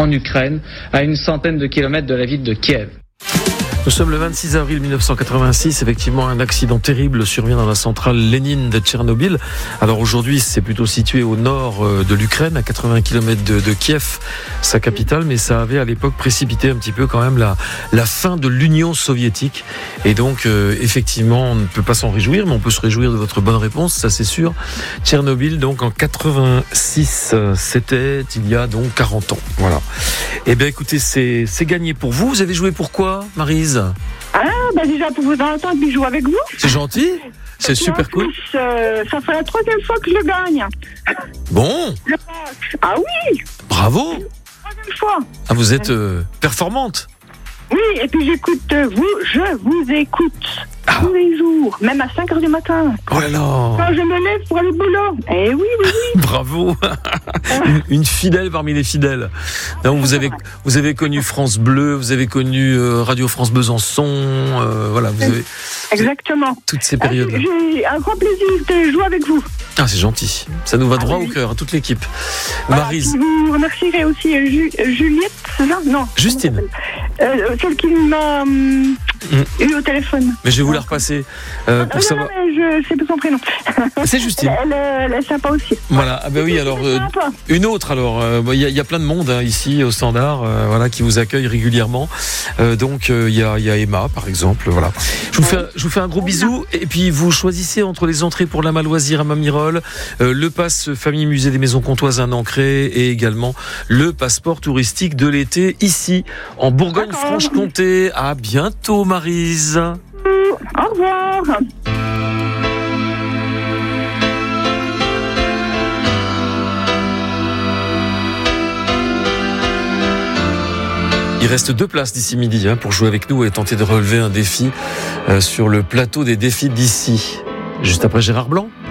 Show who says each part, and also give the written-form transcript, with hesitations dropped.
Speaker 1: en Ukraine, à une centaine de kilomètres de la ville de Kiev.
Speaker 2: Nous sommes le 26 avril 1986. Effectivement, un accident terrible survient dans la centrale Lénine de Tchernobyl. Alors aujourd'hui, c'est plutôt situé au nord de l'Ukraine, à 80 km de Kiev, sa capitale. Mais ça avait à l'époque précipité un petit peu quand même la fin de l'Union soviétique. Et donc, effectivement, on ne peut pas s'en réjouir, mais on peut se réjouir de votre bonne réponse, ça c'est sûr. Tchernobyl, donc en 86, c'était il y a donc 40 ans. Voilà. Eh bien, écoutez, c'est gagné pour vous. Vous avez joué pour quoi, Maryse ?
Speaker 3: Déjà pour vous entendre puis jouer avec vous.
Speaker 2: C'est gentil, c'est super cool.
Speaker 3: Ça fait la 3e fois que je gagne.
Speaker 2: Bon.
Speaker 3: Ah oui.
Speaker 2: Bravo.
Speaker 3: 3e fois.
Speaker 2: Ah, vous êtes performante.
Speaker 3: Oui, et puis je vous écoute tous les jours, même à 5h du matin.
Speaker 2: Oh là là.
Speaker 3: Quand je me lève pour aller au boulot. Eh oui.
Speaker 2: Bravo. Une fidèle parmi les fidèles. Donc vous avez connu France Bleu, vous avez connu Radio France Besançon, voilà, vous avez
Speaker 3: exactement
Speaker 2: toutes ces périodes.
Speaker 3: J'ai un grand plaisir de jouer avec vous.
Speaker 2: Ah, c'est gentil. Ça nous va droit au cœur, à toute l'équipe.
Speaker 3: Voilà,
Speaker 2: Maryse.
Speaker 3: Je vous remercierai aussi Juliette, c'est ça ? Non.
Speaker 2: Justine.
Speaker 3: Celle qui m'a eu au téléphone.
Speaker 2: Mais je vais vous la repasser pour savoir.
Speaker 3: Non, mais je sais pas son prénom.
Speaker 2: C'est Justine.
Speaker 3: Elle est sympa aussi.
Speaker 2: Voilà. Ah ben oui, alors une autre. Alors il y a plein de monde ici au Standard, voilà, qui vous accueille régulièrement. Donc il y a Emma par exemple. Voilà. Je vous fais un gros bisou et puis vous choisissez entre les entrées pour la Maloisir à Mamirol, le pass famille musée des Maisons Comtoises à Nancré et également le passeport touristique de l'été ici en Bourgogne-Franche-Comté. À bientôt, Maryse.
Speaker 3: Au revoir.
Speaker 2: Il reste 2 places d'ici midi pour jouer avec nous et tenter de relever un défi sur le plateau des défis d'ici. Juste après Gérard Blanc.